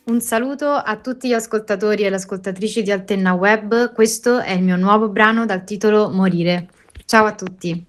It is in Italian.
Un saluto a tutti gli ascoltatori e le ascoltatrici di Altenna Web, questo è il mio nuovo brano dal titolo Morire. Ciao a tutti.